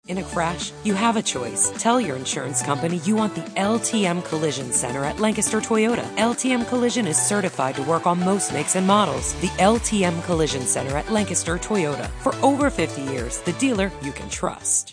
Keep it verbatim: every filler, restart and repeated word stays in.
In a crash, you have a choice. Tell your insurance company you want the L T M Collision Center at Lancaster Toyota. L T M Collision is certified to work on most makes and models. The L T M Collision Center at Lancaster Toyota. For over fifty years, the dealer you can trust.